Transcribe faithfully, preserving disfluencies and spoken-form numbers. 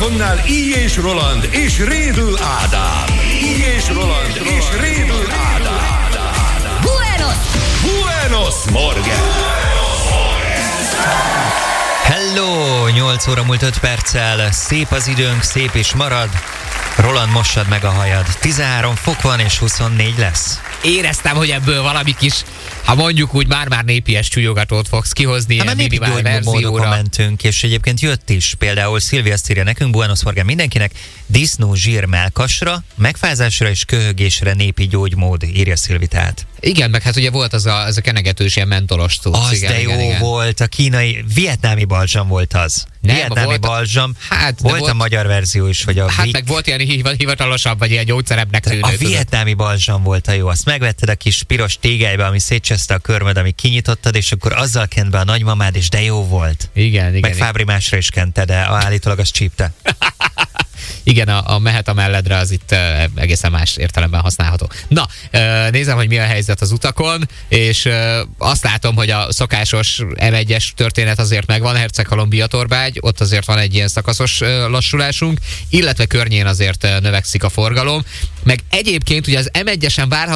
Mikrofonnál I. és Roland és Rédl Ádám. I. és Roland és Rédl Ádám. Buenos! Buenos Morgen! Hello! nyolc óra múlt öt perccel. Szép az időnk, szép is marad. Roland, mossad meg a hajad. tizenhárom fok van és huszonnégy lesz. Éreztem, hogy ebből valami kis, ha mondjuk úgy már-már népies csúlyogatót fogsz kihozni Hát ilyen népi minimál verzióra. mentünk, és egyébként jött is. Például Szilvia azt írja nekünk, Buenos Morgen mindenkinek, disznó zsír mellkasra, megfázásra és köhögésre népi gyógymód, írja Szilvitát. Igen, meg hát ugye volt az a, az a kenegetős ilyen mentolos cucc. Az igen, de jó igen, igen. volt, a kínai, vietnámi balzsam volt az. Nem, vietnámi volt a- balzsam, Hát, de volt, volt- a magyar verzió is, vagy a Hát Vic. meg volt ilyen hiva- hivatalosabb, vagy ilyen gyógyszerebbnek tűnő. A tudod. vietnámi balzsam volt a jó, azt megvetted a kis piros tégelybe, ami szétcseszte a körmöd, ami kinyitottad, és akkor azzal kent be a nagymamád, és de jó volt. Igen, igen. Meg Fábri másra is kente, de állítólag az csípte. Igen, a, a mehet a melledre az itt uh, egészen más értelemben használható. Na, uh, nézem, hogy mi a helyzet az utakon, és uh, azt látom, hogy a szokásos em egyes történet azért megvan, Herceghalom-Biatorbágy, ott azért van egy ilyen szakaszos uh, lassulásunk, illetve környén azért uh, növekszik a forgalom, meg egyébként ugye az em egyesen várható